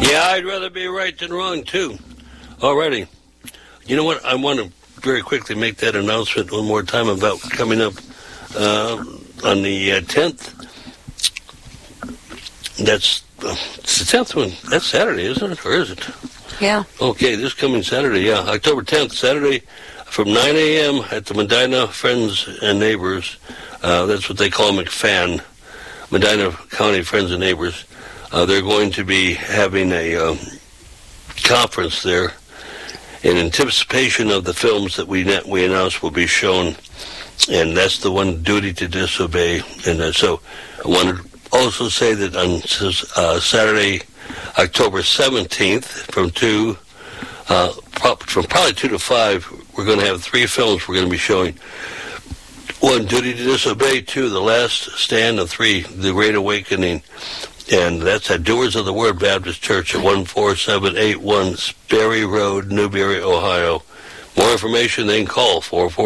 Yeah, I'd rather be right than wrong, too. Alrighty. You know what? I want to very quickly make that announcement one more time about coming up on the 10th. It's the 10th one. That's Saturday, isn't it? Or is it? Yeah. Okay, this coming Saturday, yeah. October 10th, Saturday, from 9 a.m. at the Medina Friends and Neighbors. That's what they call McFan. Medina County Friends and Neighbors. They're going to be having a conference there in anticipation of the films that we announced will be shown, and that's the one, Duty to Disobey. And so I want to also say that on Saturday, October 17th, from probably 2 to 5, we're going to have 3 films we're going to be showing. 1, Duty to Disobey. 2, The Last Stand. And 3, The Great Awakening. And that's at Doers of the Word Baptist Church at 14781 Sperry Road, Newberry, Ohio. More information, they can call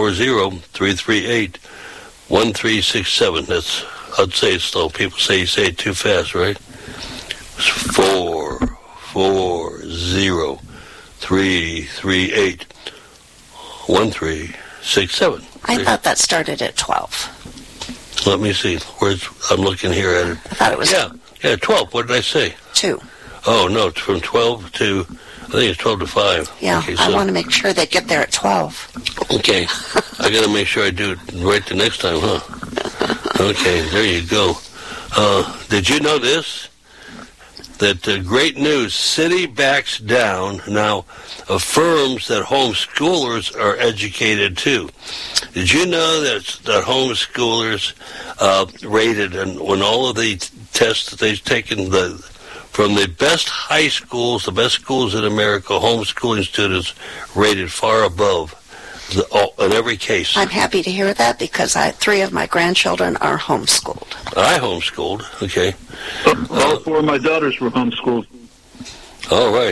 440-338-1367. That's, I'd say it slow. People say you say it too fast, right? It's 440-338-1367. I thought that started at 12. Let me see. I'm looking here at it. I thought it was... Yeah, 12. What did I say? 2. Oh, no, it's from 12 to, I think it's 12 to 5. Yeah, okay, I want to make sure they get there at 12. Okay. I got to make sure I do it right the next time, huh? Okay, there you go. Did you know this? That great news, city backs down, now affirms that homeschoolers are educated too. Did you know that homeschoolers rated, and when all of the tests that they've taken, from the best high schools, the best schools in America, homeschooling students rated far above in every case. I'm happy to hear that because 3 of my grandchildren are homeschooled. I homeschooled, okay. All 4 of my daughters were homeschooled. All right.